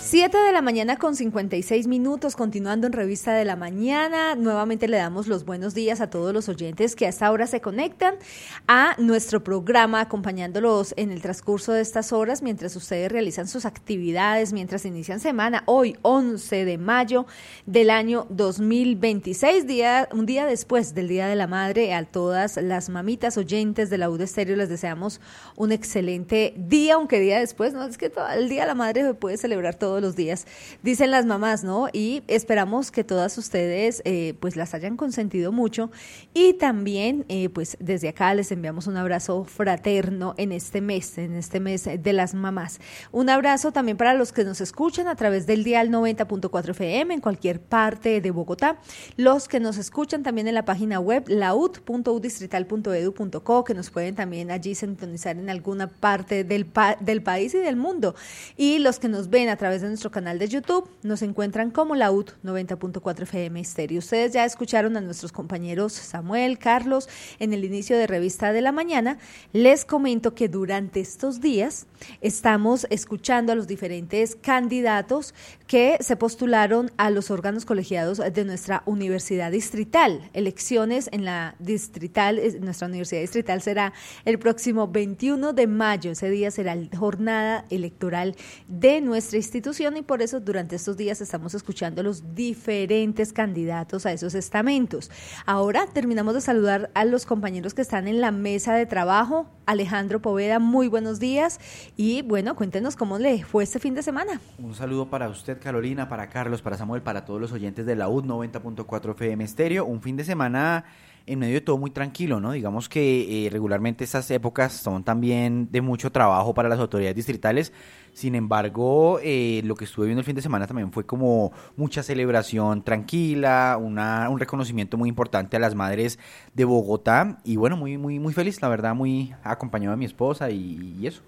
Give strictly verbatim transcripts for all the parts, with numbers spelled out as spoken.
siete de la mañana con cincuenta y seis minutos, continuando en Revista de la Mañana. Nuevamente le damos los buenos días a todos los oyentes que a esta hora se conectan a nuestro programa, acompañándolos en el transcurso de estas horas mientras ustedes realizan sus actividades, mientras inician semana. Hoy, once de mayo del año dos mil veintiséis, día, un día después del Día de la Madre. A todas las mamitas oyentes de la U D Estéreo les deseamos un excelente día, aunque día después, no es que todo el Día de la Madre se puede celebrar todos los días, dicen las mamás, ¿no? Y esperamos que todas ustedes eh, pues las hayan consentido mucho, y también eh, pues desde acá les enviamos un abrazo fraterno en este mes, en este mes de las mamás. Un abrazo también para los que nos escuchan a través del dial noventa punto cuatro F M en cualquier parte de Bogotá, los que nos escuchan también en la página web laud punto u distrital punto edu punto co, que nos pueden también allí sintonizar en alguna parte del, pa- del país y del mundo, y los que nos ven a través de nuestro canal de YouTube nos encuentran como Laud noventa punto cuatro F M Estéreo. Ustedes ya escucharon a nuestros compañeros Samuel, Carlos en el inicio de Revista de la Mañana. Les comento que durante estos días estamos escuchando a los diferentes candidatos que se postularon a los órganos colegiados de nuestra universidad distrital. Elecciones en la distrital, nuestra universidad distrital será el próximo veintiuno de mayo. Ese día será la jornada electoral de nuestra institución, y por eso durante estos días estamos escuchando a los diferentes candidatos a esos estamentos. Ahora terminamos de saludar a los compañeros que están en la mesa de trabajo. Alejandro Poveda, muy buenos días, y bueno, cuéntenos cómo le fue este fin de semana. Un saludo para usted, Carolina, para Carlos, para Samuel, para todos los oyentes de la U D noventa punto cuatro F M Estéreo. Un fin de semana en medio de todo muy tranquilo, ¿no? Digamos que eh, regularmente estas épocas son también de mucho trabajo para las autoridades distritales. Sin embargo, eh, lo que estuve viendo el fin de semana también fue como mucha celebración tranquila, una, un reconocimiento muy importante a las madres de Bogotá, y bueno, muy muy muy feliz, la verdad, muy acompañado de mi esposa y, y eso.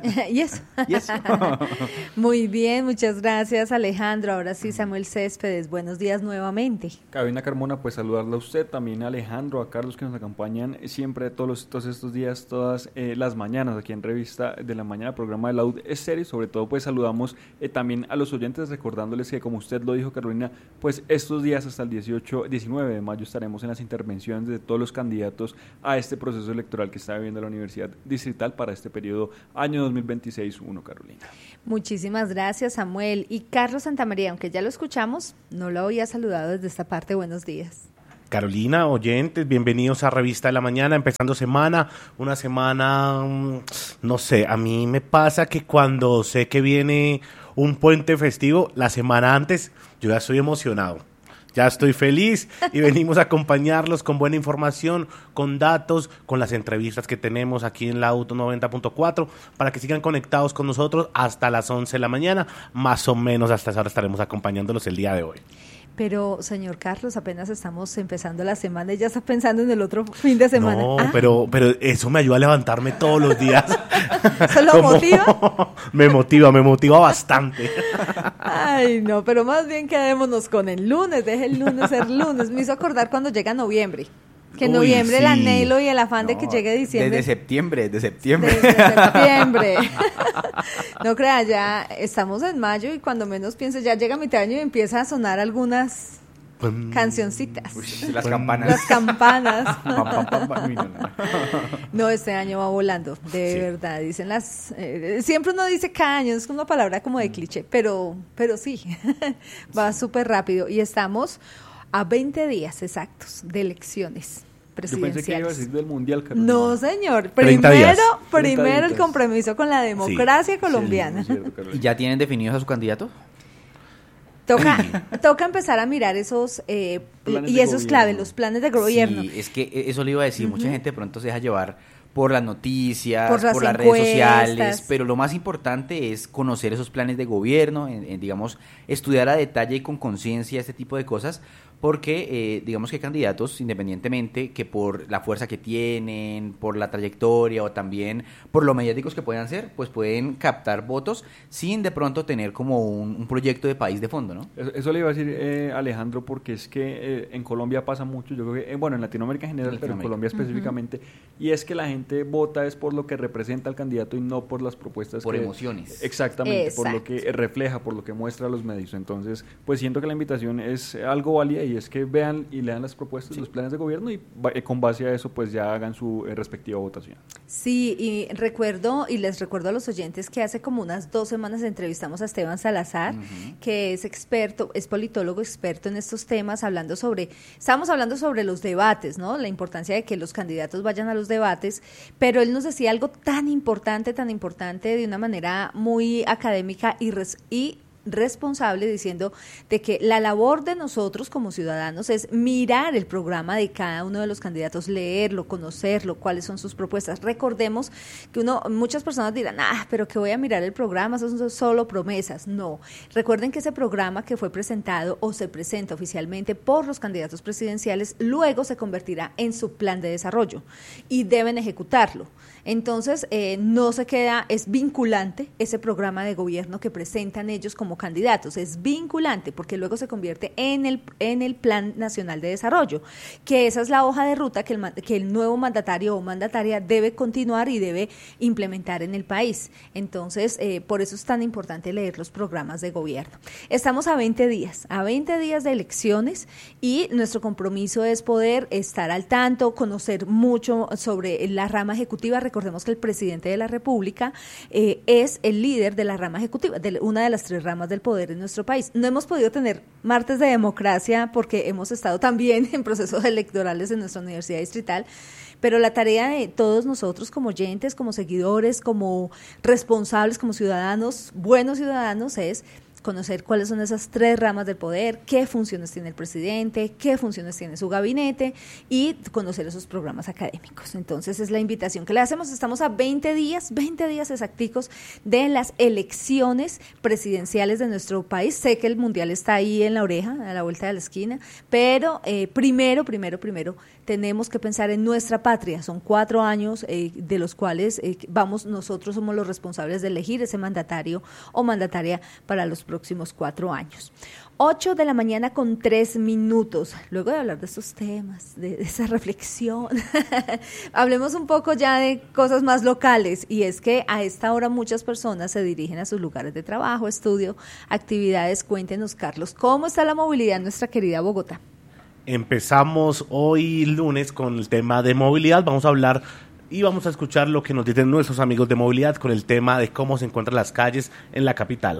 y eso. y eso. Muy bien, muchas gracias, Alejandro. Ahora sí, Samuel Céspedes, buenos días nuevamente. Carolina Carmona, pues saludarla a usted, también a Alejandro, a Carlos, que nos acompañan siempre todos, los, todos estos días, todas eh, las mañanas aquí en Revista de la Mañana, programa de la U D Estéreo. Sobre todo pues saludamos eh, también a los oyentes, recordándoles que, como usted lo dijo, Carolina, pues estos días hasta el dieciocho, diecinueve de mayo estaremos en las intervenciones de todos los candidatos a este proceso electoral que está viviendo la Universidad Distrital para este periodo año dos mil veintiséis uno, Carolina. Muchísimas gracias, Samuel. Y Carlos Santamaría, aunque ya lo escuchamos, no lo había saludado desde esta parte. Buenos días. Carolina, oyentes, bienvenidos a Revista de la Mañana, empezando semana, una semana, no sé, a mí me pasa que cuando sé que viene un puente festivo, la semana antes, yo ya estoy emocionado. Ya estoy feliz y venimos a acompañarlos con buena información, con datos, con las entrevistas que tenemos aquí en la U D noventa punto cuatro, para que sigan conectados con nosotros hasta las once de la mañana, más o menos hasta esa hora estaremos acompañándolos el día de hoy. Pero, señor Carlos, apenas estamos empezando la semana y ya está pensando en el otro fin de semana. No, ¿Ah? pero, pero eso me ayuda a levantarme todos los días. ¿Eso lo Como, motiva? Me motiva, me motiva bastante. Ay, no, pero más bien quedémonos con el lunes, deje el lunes ser lunes. Me hizo acordar cuando llega noviembre. Que en Uy, noviembre sí. el anhelo y el afán No, de que llegue diciembre. Desde septiembre, de septiembre. Desde septiembre. No crea, ya estamos en mayo y cuando menos pienso ya llega mitad de año y empieza a sonar algunas Pum. cancioncitas. Uy, las campanas. Las campanas. Pam, pam, pam, pam. Uy, no, no. No, este año va volando, de Sí. verdad. Dicen las, eh, siempre uno dice cada año, es una palabra como de cliché, pero, pero sí, va súper rápido y estamos a veinte días exactos de elecciones Yo pensé que iba a presidenciales. decir del Mundial, Carolina. No, señor. treinta días. Primero, treinta primero el días. compromiso con la democracia Sí, colombiana. es cierto, Carolina. ¿Y ya tienen definidos a su candidato? Toca, toca empezar a mirar esos eh, Planes y de esos gobierno. claves, los planes de gobierno. Sí, es que eso le iba a decir. Mucha gente de pronto se deja llevar por las noticias, Por por las las, redes encuestas. sociales, pero lo más importante es conocer esos planes de gobierno, en, en, digamos, estudiar a detalle y con conciencia este tipo de cosas, porque eh, digamos que hay candidatos, independientemente, que por la fuerza que tienen, por la trayectoria o también por lo mediáticos que puedan ser, pues pueden captar votos sin de pronto tener como un, un proyecto de país de fondo, ¿no? Eso, eso le iba a decir eh, Alejandro, porque es que eh, en Colombia pasa mucho, yo creo que, eh, bueno, en Latinoamérica en general, pero en Colombia específicamente, uh-huh. y es que la gente vota es por lo que representa al candidato y no por las propuestas. Por que, emociones. Exactamente, Exacto. por lo que refleja, por lo que muestra a los medios. Entonces, pues siento que la invitación es algo válida y es que vean y lean las propuestas, sí. los planes de gobierno y eh, con base a eso pues ya hagan su eh, respectiva votación. Sí, y recuerdo y les recuerdo a los oyentes que hace como unas dos semanas entrevistamos a Esteban Salazar, uh-huh. que es experto, es politólogo experto en estos temas, hablando sobre, estábamos hablando sobre los debates, ¿no? La importancia de que los candidatos vayan a los debates, pero él nos decía algo tan importante, tan importante de una manera muy académica y, res, y responsable, diciendo de que la labor de nosotros como ciudadanos es mirar el programa de cada uno de los candidatos, leerlo, conocerlo, cuáles son sus propuestas. Recordemos que uno, muchas personas dirán, ah, pero que voy a mirar el programa, son solo promesas. No, recuerden que ese programa que fue presentado o se presenta oficialmente por los candidatos presidenciales, luego se convertirá en su plan de desarrollo y deben ejecutarlo. Entonces, eh, no se queda, es vinculante ese programa de gobierno que presentan ellos como candidatos, es vinculante porque luego se convierte en el en el Plan Nacional de Desarrollo, que esa es la hoja de ruta que el, que el nuevo mandatario o mandataria debe continuar y debe implementar en el país. Entonces, eh, por eso es tan importante leer los programas de gobierno. Estamos a veinte días, a veinte días de elecciones y nuestro compromiso es poder estar al tanto, conocer mucho sobre la rama ejecutiva. Recordemos que el presidente de la República eh, es el líder de la rama ejecutiva, de una de las tres ramas del poder en nuestro país. No hemos podido tener martes de democracia porque hemos estado también en procesos electorales en nuestra universidad distrital, pero la tarea de todos nosotros como oyentes, como seguidores, como responsables, como ciudadanos, buenos ciudadanos, es conocer cuáles son esas tres ramas del poder, qué funciones tiene el presidente, qué funciones tiene su gabinete y conocer esos programas académicos. Entonces es la invitación que le hacemos. Estamos a veinte días, veinte días exacticos de las elecciones presidenciales de nuestro país. Sé que el mundial está ahí en la oreja, a la vuelta de la esquina, pero eh, primero, primero, primero tenemos que pensar en nuestra patria. Son cuatro años eh, de los cuales eh, vamos, nosotros somos los responsables de elegir ese mandatario o mandataria para los próximos cuatro años. Ocho de la mañana con tres minutos. Luego de hablar de estos temas, de, de esa reflexión, hablemos un poco ya de cosas más locales, y es que a esta hora muchas personas se dirigen a sus lugares de trabajo, estudio, actividades. Cuéntenos, Carlos, ¿cómo está la movilidad en nuestra querida Bogotá? Empezamos hoy lunes con el tema de movilidad. Vamos a hablar y vamos a escuchar lo que nos dicen nuestros amigos de movilidad con el tema de cómo se encuentran las calles en la capital.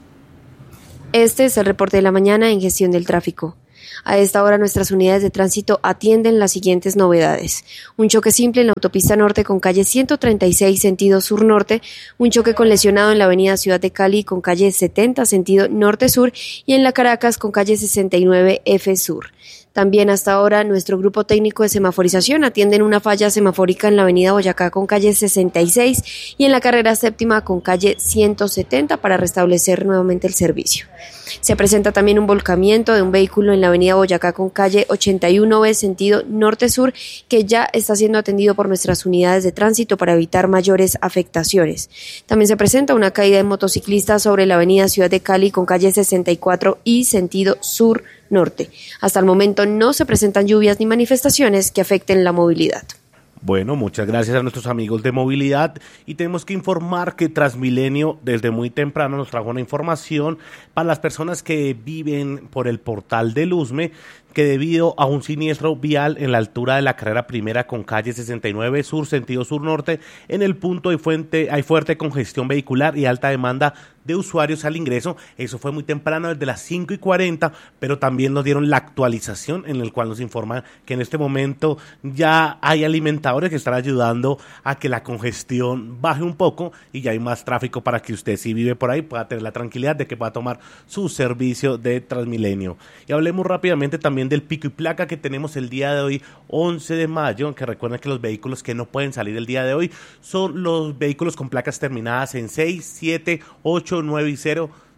Este es el reporte de la mañana en gestión del tráfico. A esta hora nuestras unidades de tránsito atienden las siguientes novedades. Un choque simple en la autopista norte con calle ciento treinta y seis sentido sur-norte, un choque con lesionado en la avenida Ciudad de Cali con calle setenta sentido norte-sur y en la Caracas con calle sesenta y nueve F sur. También hasta ahora nuestro grupo técnico de semaforización atiende una falla semafórica en la avenida Boyacá con calle sesenta y seis y en la carrera séptima con calle ciento setenta para restablecer nuevamente el servicio. Se presenta también un volcamiento de un vehículo en la avenida Boyacá con calle ochenta y uno B sentido norte-sur que ya está siendo atendido por nuestras unidades de tránsito para evitar mayores afectaciones. También se presenta una caída de motociclistas sobre la avenida Ciudad de Cali con calle sesenta y cuatro y sentido sur-norte. Hasta el momento no se presentan lluvias ni manifestaciones que afecten la movilidad. Bueno, muchas gracias a nuestros amigos de movilidad, y tenemos que informar que Transmilenio desde muy temprano nos trajo una información para las personas que viven por el portal del Usme, que debido a un siniestro vial en la altura de la carrera primera con calle sesenta y nueve sur, sentido sur-norte, en el punto hay, fuente, hay fuerte congestión vehicular y alta demanda de usuarios al ingreso. Eso fue muy temprano, desde las cinco y cuarenta, pero también nos dieron la actualización en el cual nos informan que en este momento ya hay alimentadores que están ayudando a que la congestión baje un poco y ya hay más tráfico para que usted, si vive por ahí, pueda tener la tranquilidad de que pueda tomar su servicio de Transmilenio. Y hablemos rápidamente también del pico y placa que tenemos el día de hoy, once de mayo, que recuerden que los vehículos que no pueden salir el día de hoy son los vehículos con placas terminadas en seis, siete, ocho, nueve y cero,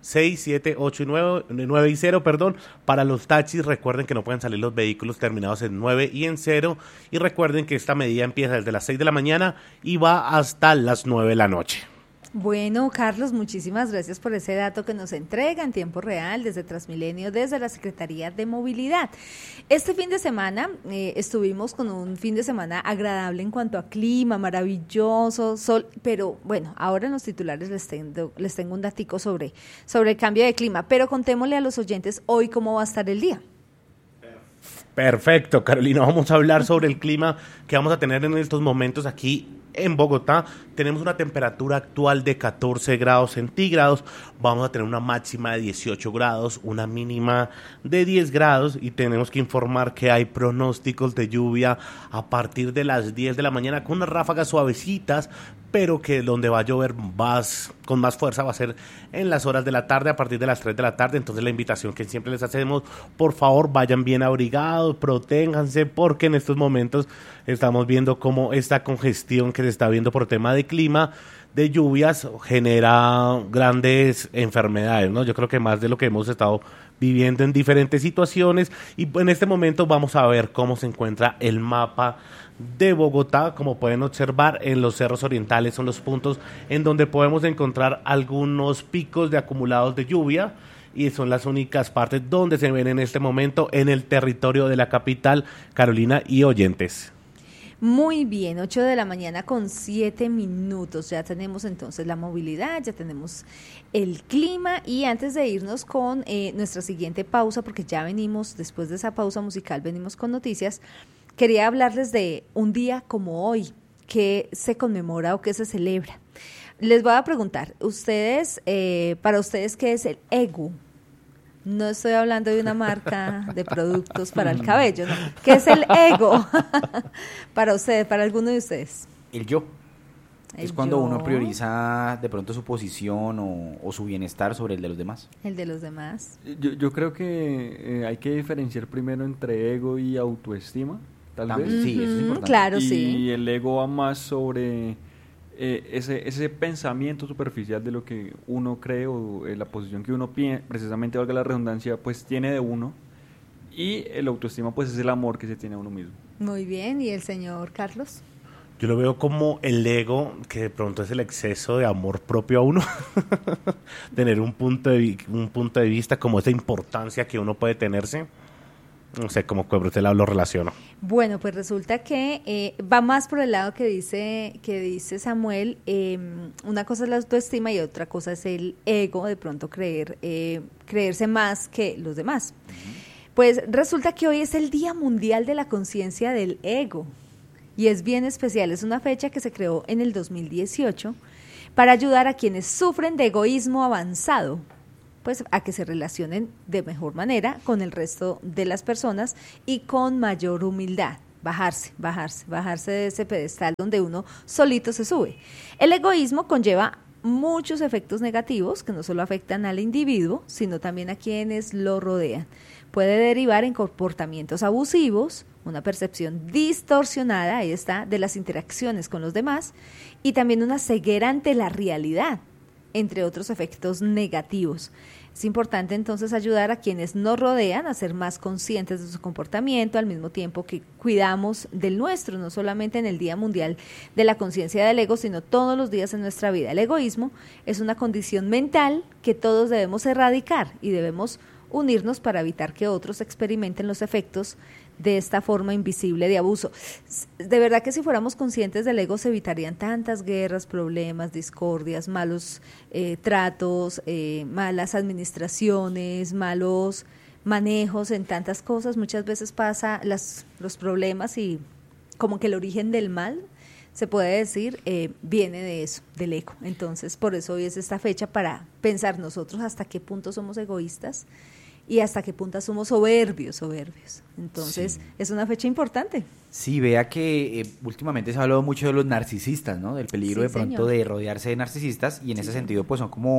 seis, siete, ocho y nueve, nueve y cero, perdón. Para los taxis, recuerden que no pueden salir los vehículos terminados en nueve y en cero. Y recuerden que esta medida empieza desde las seis de la mañana y va hasta las nueve de la noche. Bueno, Carlos, muchísimas gracias por ese dato que nos entrega en tiempo real desde Transmilenio, desde la Secretaría de Movilidad. Este fin de semana eh, estuvimos con un fin de semana agradable en cuanto a clima, maravilloso, sol, pero bueno, ahora en los titulares les tengo, les tengo un datico sobre, sobre el cambio de clima, pero contémosle a los oyentes hoy cómo va a estar el día. Perfecto, Carolina, vamos a hablar sobre el clima que vamos a tener en estos momentos aquí en Bogotá. Tenemos una temperatura actual de catorce grados centígrados, vamos a tener una máxima de dieciocho grados, una mínima de diez grados y tenemos que informar que hay pronósticos de lluvia a partir de las diez de la mañana con unas ráfagas suavecitas, pero que donde va a llover más, con más fuerza va a ser en las horas de la tarde, a partir de las tres de la tarde. Entonces la invitación que siempre les hacemos, por favor vayan bien abrigados, protéjanse, porque en estos momentos estamos viendo cómo esta congestión que se está viendo por tema de clima, de lluvias, genera grandes enfermedades, ¿no? Yo creo que más de lo que hemos estado viviendo en diferentes situaciones, y en este momento vamos a ver cómo se encuentra el mapa de Bogotá. Como pueden observar, en los cerros orientales son los puntos en donde podemos encontrar algunos picos de acumulados de lluvia, y son las únicas partes donde se ven en este momento en el territorio de la capital, Carolina y oyentes. Muy bien, ocho de la mañana con siete minutos, ya tenemos entonces la movilidad, ya tenemos el clima, y antes de irnos con eh, nuestra siguiente pausa, porque ya venimos, después de esa pausa musical, venimos con noticias, quería hablarles de un día como hoy, que se conmemora o que se celebra. Les voy a preguntar, ustedes, eh, para ustedes, ¿qué es el ego? No estoy hablando de una marca de productos para el cabello, ¿no? ¿Qué es el ego? Para ustedes, para alguno de ustedes. El yo. El es cuando yo. uno prioriza de pronto su posición o, o su bienestar sobre el de los demás. El de los demás. Yo, yo creo que eh, hay que diferenciar primero entre ego y autoestima, tal También, vez. sí, eso es importante. Claro, y sí. el ego va más sobre eh, ese, ese pensamiento superficial de lo que uno cree o eh, la posición que uno piensa, precisamente valga la redundancia, pues tiene de uno, y el autoestima pues es el amor que se tiene a uno mismo. Muy bien, ¿y el señor Carlos? Yo lo veo como el ego, que de pronto es el exceso de amor propio a uno. Tener un punto de un punto de vista, como esa importancia que uno puede tenerse. No sé cómo por este lado lo relaciono. Bueno, pues resulta que eh, va más por el lado que dice que dice Samuel. Eh, una cosa es la autoestima y otra cosa es el ego, de pronto creer eh, creerse más que los demás. Uh-huh. Pues resulta que hoy es el Día Mundial de la Conciencia del Ego, y es bien especial. Es una fecha que se creó en el dos mil dieciocho para ayudar a quienes sufren de egoísmo avanzado, pues a que se relacionen de mejor manera con el resto de las personas y con mayor humildad. Bajarse, bajarse, bajarse de ese pedestal donde uno solito se sube. El egoísmo conlleva muchos efectos negativos que no solo afectan al individuo, sino también a quienes lo rodean. Puede derivar en comportamientos abusivos, una percepción distorsionada, ahí está, de las interacciones con los demás, y también una ceguera ante la realidad, entre otros efectos negativos. Es importante entonces ayudar a quienes nos rodean a ser más conscientes de su comportamiento, al mismo tiempo que cuidamos del nuestro, no solamente en el Día Mundial de la Conciencia del Ego, sino todos los días en nuestra vida. El egoísmo es una condición mental que todos debemos erradicar y debemos unirnos para evitar que otros experimenten los efectos de esta forma invisible de abuso. De verdad que si fuéramos conscientes del ego se evitarían tantas guerras, problemas, discordias, malos eh, tratos, eh, malas administraciones, malos manejos en tantas cosas. Muchas veces pasa las, los problemas y como que el origen del mal, se puede decir, eh, viene de eso, del ego. Entonces, por eso hoy es esta fecha para pensar nosotros hasta qué punto somos egoístas y hasta qué punto somos soberbios, soberbios. Entonces, sí. Es una fecha importante. Sí, vea que eh, últimamente se ha hablado mucho de los narcisistas, ¿no? Del peligro sí, de pronto señor. de rodearse de narcisistas, y en sí, ese sentido pues son como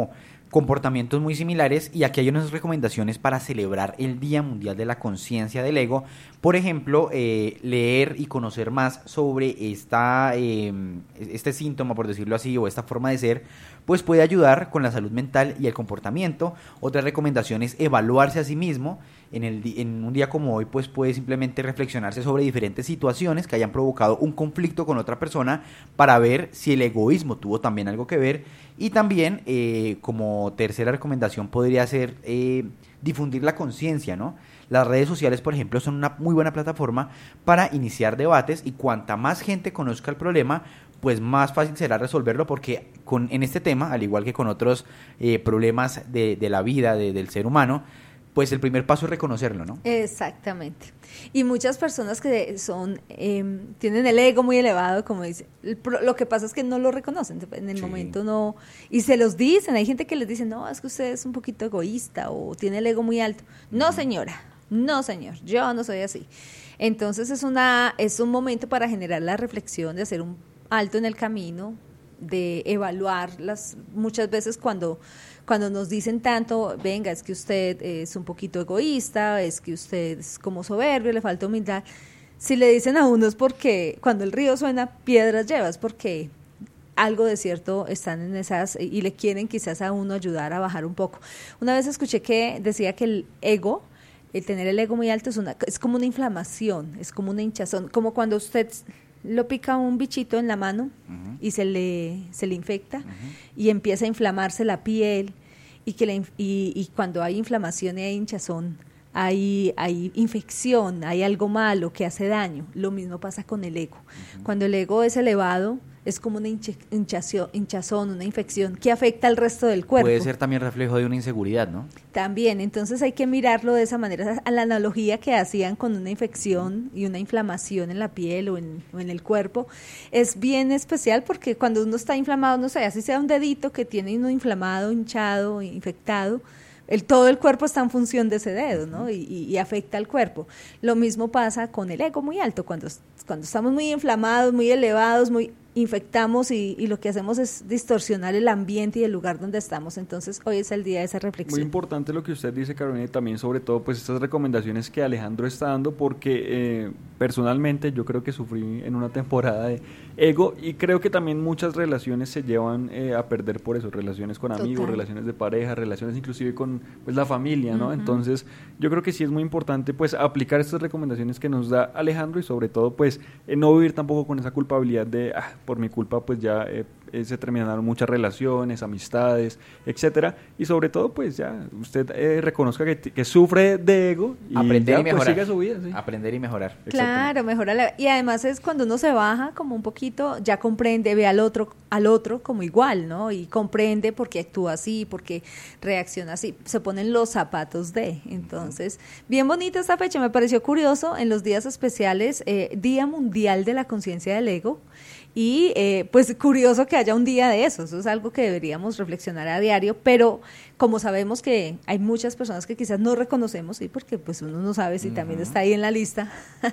comportamientos muy similares, y aquí hay unas recomendaciones para celebrar el Día Mundial de la Conciencia del Ego. Por ejemplo, eh, leer y conocer más sobre esta, eh, este síntoma, por decirlo así, o esta forma de ser, pues puede ayudar con la salud mental y el comportamiento. Otra recomendación es evaluarse a sí mismo. En, el, en un día como hoy, pues puede simplemente reflexionarse sobre diferentes situaciones que hayan provocado un conflicto con otra persona para ver si el egoísmo tuvo también algo que ver. Y también, eh, como tercera recomendación, podría ser eh, difundir la conciencia, ¿no? Las redes sociales, por ejemplo, son una muy buena plataforma para iniciar debates, y cuanta más gente conozca el problema, pues más fácil será resolverlo, porque con, en este tema, al igual que con otros eh, problemas de, de la vida, de, del ser humano, pues el primer paso es reconocerlo, ¿no? Exactamente. Y muchas personas que son eh, tienen el ego muy elevado, como dice, lo que pasa es que no lo reconocen en el sí. momento, no, y se los dicen. Hay gente que les dice, no, es que usted es un poquito egoísta o tiene el ego muy alto. No, señora, no, señor, yo no soy así. Entonces es una es un momento para generar la reflexión, de hacer un alto en el camino, de evaluar las muchas veces cuando cuando nos dicen tanto, venga, es que usted es un poquito egoísta, es que usted es como soberbio, le falta humildad. Si le dicen a uno es porque cuando el río suena, piedras llevas, porque algo de cierto están en esas, y le quieren quizás a uno ayudar a bajar un poco. Una vez escuché que decía que el ego, el tener el ego muy alto es una es como una inflamación, es como una hinchazón, como cuando usted lo pica un bichito en la mano uh-huh. y se le se le infecta uh-huh. y empieza a inflamarse la piel, y que la, y, y cuando hay inflamación y hay hinchazón, hay hay infección, hay algo malo que hace daño. Lo mismo pasa con el ego. Uh-huh. Cuando el ego es elevado, es como una hinche, hinchación, hinchazón, una infección que afecta al resto del cuerpo. Puede ser también reflejo de una inseguridad, ¿no? También, entonces hay que mirarlo de esa manera, a la analogía que hacían con una infección y una inflamación en la piel o en, o en el cuerpo. Es bien especial porque cuando uno está inflamado, no sé, así sea un dedito que tiene uno inflamado, hinchado, infectado, el, todo el cuerpo está en función de ese dedo, ¿no? Y, y, y afecta al cuerpo. Lo mismo pasa con el ego muy alto, cuando, cuando estamos muy inflamados, muy elevados, muy infectamos y, y lo que hacemos es distorsionar el ambiente y el lugar donde estamos. Entonces hoy es el día de esa reflexión. Muy importante lo que usted dice, Carolina, y también sobre todo pues estas recomendaciones que Alejandro está dando, porque eh, personalmente yo creo que sufrí en una temporada de ego, y creo que también muchas relaciones se llevan eh, a perder por eso, relaciones con amigos, Total. relaciones de pareja, relaciones inclusive con pues la familia, ¿no? Uh-huh. Entonces yo creo que sí es muy importante pues aplicar estas recomendaciones que nos da Alejandro, y sobre todo pues eh, no vivir tampoco con esa culpabilidad de ah, por mi culpa pues ya eh, eh, se terminaron muchas relaciones, amistades, etcétera, y sobre todo pues ya usted eh, reconozca que, que sufre de ego y aprender ya, y mejorar, pues, siga su vida, ¿sí? Aprender y mejorar. Claro, mejora la, y además es cuando uno se baja como un poquito, ya comprende, ve al otro al otro como igual, ¿no? Y comprende por qué actúa así, por qué reacciona así, se ponen los zapatos de. Entonces, bien bonita esta fecha, me pareció curioso en los días especiales, eh, Día Mundial de la Conciencia del Ego. Y eh, pues curioso que haya un día de eso, eso es algo que deberíamos reflexionar a diario, pero como sabemos que hay muchas personas que quizás no reconocemos, sí, porque pues uno no sabe si uh-huh. también está ahí en la lista,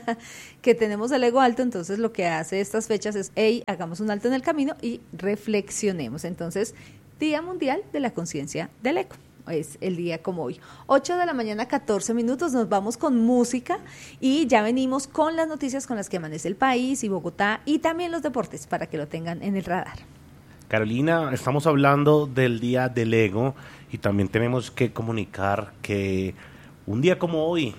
que tenemos el ego alto, entonces lo que hace estas fechas es, hey, hagamos un alto en el camino y reflexionemos. Entonces, Día Mundial de la Conciencia del Ego. Es el día como hoy. ocho de la mañana, catorce minutos, nos vamos con música y ya venimos con las noticias con las que amanece el país y Bogotá, y también los deportes para que lo tengan en el radar. Carolina, estamos hablando del Día del Ego y también tenemos que comunicar que un día como hoy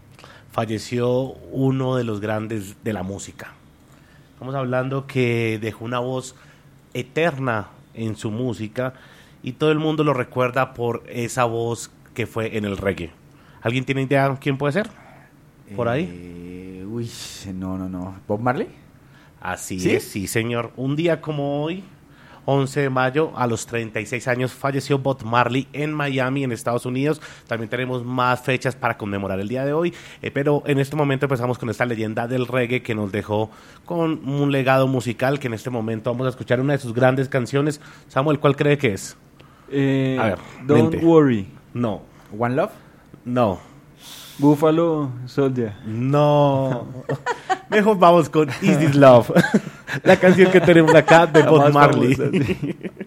falleció uno de los grandes de la música. Estamos hablando que dejó una voz eterna en su música, y todo el mundo lo recuerda por esa voz que fue en el reggae. ¿Alguien tiene idea quién puede ser? ¿Por ahí? Eh, uy, no, no, no. ¿Bob Marley? Así ¿Sí? es, sí, señor. Un día como hoy, once de mayo, a los treinta y seis años, falleció Bob Marley en Miami, en Estados Unidos. También tenemos más fechas para conmemorar el día de hoy, eh, pero en este momento empezamos con esta leyenda del reggae que nos dejó con un legado musical, que en este momento vamos a escuchar una de sus grandes canciones. Samuel, ¿cuál cree que es? Eh, A ver, Don't mente. Worry. No. One Love. No. Buffalo Soldier. No. Mejor vamos con Is This Love, la canción que tenemos acá de Bob Marley.